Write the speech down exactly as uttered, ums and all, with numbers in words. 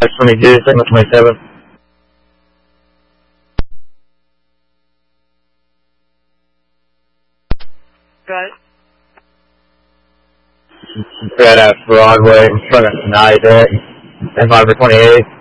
twenty-two, segment twenty-seven. Got it. Right at Broadway, in front of Nidec, and five for twenty-eight.